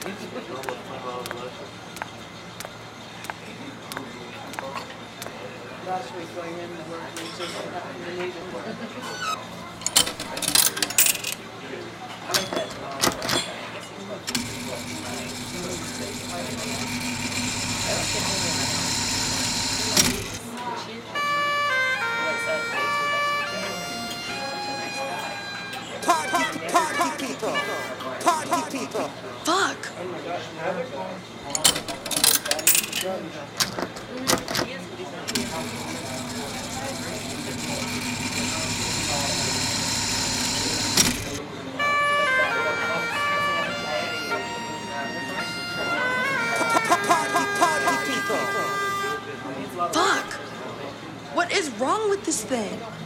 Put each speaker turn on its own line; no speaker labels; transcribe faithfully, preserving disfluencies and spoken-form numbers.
Last week going in, the work we just happened to need it. I like that.
Party, party people. Party people.
Fuck! Fuck! What is wrong with this thing?